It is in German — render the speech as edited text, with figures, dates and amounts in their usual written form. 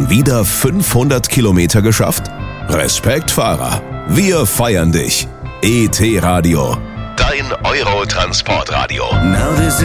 Schon wieder 500 Kilometer geschafft? Respekt, Fahrer. Wir feiern dich. ET Radio. Dein Eurotransportradio. Now this